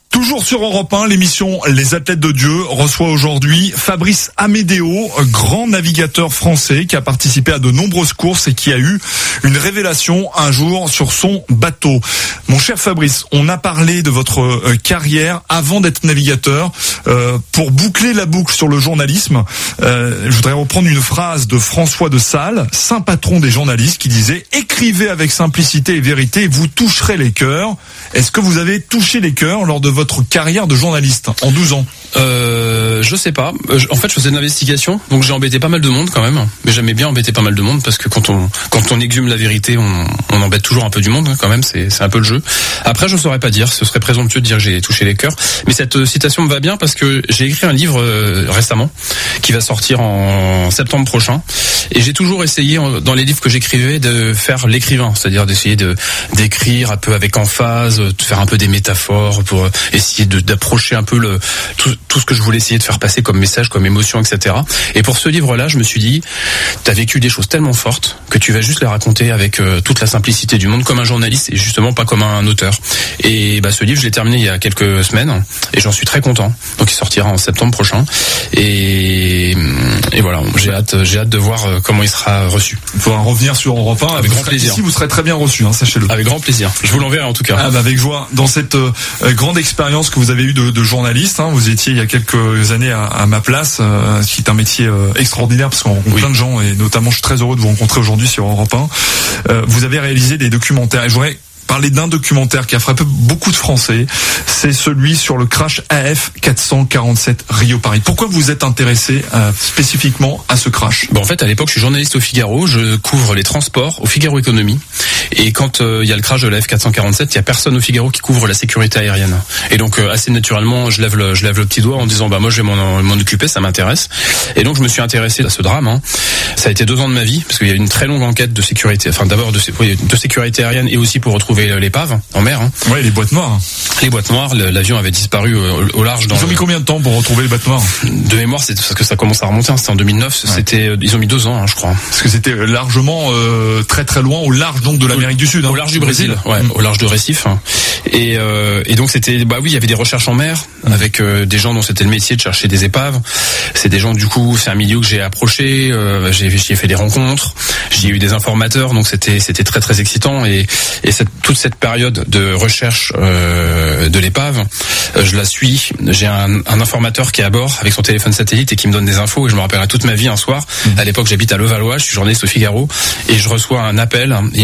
Toujours sur Europe un, l'émission Les Athlètes de Dieu reçoit aujourd'hui Fabrice Amédéo, grand navigateur français qui a participé à de nombreuses courses et qui a eu une révélation un jour sur son bateau. Mon cher Fabrice, on a parlé de votre carrière avant d'être navigateur. Euh, pour boucler la boucle sur le journalisme, euh, je voudrais reprendre une phrase de François de Sales, saint patron des journalistes, qui disait « Écrivez avec simplicité et vérité, vous toucherez les cœurs ». Est-ce que vous avez touché les cœurs lors de votre carrière de journaliste en douze ans? Euh, je sais pas. En fait, je faisais de l'investigation, donc j'ai embêté pas mal de monde quand même. Mais j'aimais bien embêter pas mal de monde parce que quand on quand on exhume la vérité, on, on embête toujours un peu du monde quand même. C'est c'est un peu le jeu. Après, je saurais pas dire. Ce serait présomptueux de dire que j'ai touché les cœurs. Mais cette citation me va bien parce que j'ai écrit un livre euh, récemment qui va sortir en septembre prochain. Et j'ai toujours essayé dans les livres que j'écrivais de faire l'écrivain, c'est-à-dire d'essayer de d'écrire un peu avec emphase, de faire un peu des métaphores pour essayer de d'approcher un peu le tout, tout ce que je voulais essayer de faire passer comme message, comme émotion, et cetera. Et pour ce livre-là, je me suis dit, t'as vécu des choses tellement fortes que tu vas juste les raconter avec euh, toute la simplicité du monde, comme un journaliste et justement pas comme un auteur. Et bah ce livre, je l'ai terminé il y a quelques semaines et j'en suis très content. Donc il sortira en septembre prochain. Et et voilà, j'ai hâte, j'ai hâte de voir comment il sera reçu. Il faudra revenir sur Europe un. Avec grand plaisir. Ici, vous serez très bien reçu, hein, sachez-le. Avec grand plaisir. Je vous l'enverrai en tout cas. Ah bah avec joie. Dans cette euh, grande expérience que vous avez eue de, de journaliste, hein, vous étiez il y a quelques années à, à ma place, euh, qui est un métier euh, extraordinaire parce qu'on rencontre oui. plein de gens et notamment je suis très heureux de vous rencontrer aujourd'hui sur Europe un. Euh, vous avez réalisé des documentaires et je voudrais parler d'un documentaire qui a frappé beaucoup de Français, c'est celui sur le crash A F quatre cent quarante-sept Rio-Paris. Pourquoi vous êtes intéressé euh, spécifiquement à ce crash? Bon, en fait, à l'époque, je suis journaliste au Figaro, je couvre les transports au Figaro Économie. Et quand il euh, y a le crash de l'A F quatre cent quarante-sept, il y a personne au Figaro qui couvre la sécurité aérienne. Et donc, euh, assez naturellement, je lève le, je lève le petit doigt en disant, bah moi, je vais m'en, m'en occuper, ça m'intéresse. Et donc, je me suis intéressé à ce drame. Hein. Ça a été deux ans de ma vie parce qu'il y a eu une très longue enquête de sécurité, enfin d'abord de, oui, de sécurité aérienne et aussi pour retrouver l'épave en mer. Hein. Ouais, les boîtes noires. Les boîtes noires, l'avion avait disparu au, au large. Dans ils ont mis combien de temps pour retrouver les boîtes noires? De mémoire, c'est parce que ça commence à remonter. Hein, c'était en deux mille neuf. Ouais. C'était, ils ont mis deux ans, hein, je crois. Parce que c'était largement euh, très très loin, au large donc de l'Amérique du Sud. Hein, au large du Brésil. Brésil. Ouais, mmh. Au large de Recife. Hein. Et, euh, et donc c'était, bah oui, il y avait des recherches en mer mmh. avec euh, des gens dont c'était le métier de chercher des épaves. C'est des gens du coup, c'est un milieu que j'ai approché. Euh, j'ai, j'ai fait des rencontres. J'ai eu des informateurs, donc c'était c'était très très excitant. Et, et cette, toute cette période de recherche euh, de l'épave, euh, je la suis. J'ai un, un informateur qui est à bord avec son téléphone satellite et qui me donne des infos. Et je me rappellerai toute ma vie un soir. Mmh. À l'époque, j'habite à Levallois, je suis journaliste au Figaro et je reçois un appel.